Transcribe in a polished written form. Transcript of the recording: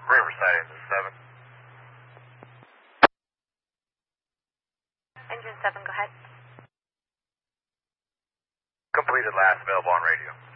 Riverside, Engine 7. Engine 7, go ahead. Completed last available on radio.